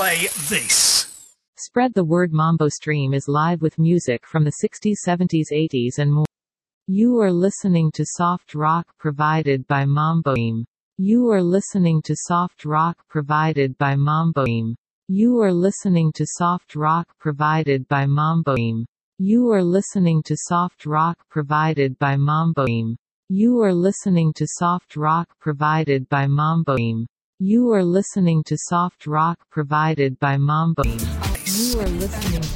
play this. Spread the word. Mambo Stream is live with music from the 60s, 70s, 80s and more. You are listening to soft rock provided by Mambo Stream. You are listening to soft rock provided by Mambo Stream. You are listening to soft rock provided by Mambo Stream. You are listening to soft rock provided by Mambo Stream. You are listening to soft rock provided by Mambo Stream. You are listening to soft rock provided by Mambo Stream. You are listening